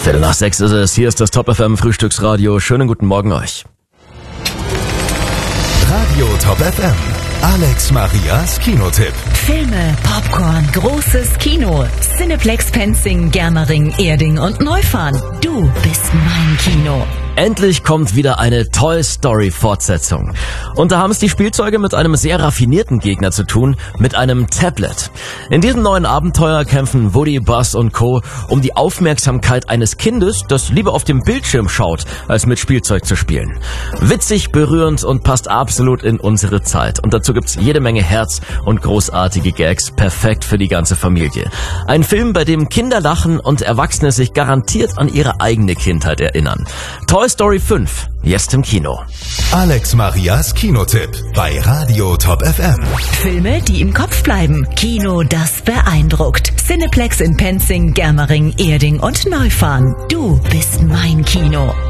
5:15 ist es. Hier ist das Top FM Frühstücksradio. Schönen guten Morgen euch. Radio Top FM. Alex Marias Kinotipp. Filme, Popcorn, großes Kino. Cineplex Penzing, Germering, Erding und Neufahren. Du bist mein Kino. Endlich kommt wieder eine Toy Story Fortsetzung. Und da haben es die Spielzeuge mit einem sehr raffinierten Gegner zu tun, mit einem Tablet. In diesem neuen Abenteuer kämpfen Woody, Buzz und Co. um die Aufmerksamkeit eines Kindes, das lieber auf dem Bildschirm schaut, als mit Spielzeug zu spielen. Witzig, berührend und passt absolut in unsere Zeit. Und dazu gibt's jede Menge Herz und großartige Gags, perfekt für die ganze Familie. Ein Film, bei dem Kinder lachen und Erwachsene sich garantiert an ihre eigene Kindheit erinnern. Toy Story 5, jetzt im Kino. Alex Marias Kinotipp bei Radio Top FM. Filme, die im Kopf bleiben. Kino, das beeindruckt. Cineplex in Penzing, Germering, Erding und Neufahren. Du bist mein Kino.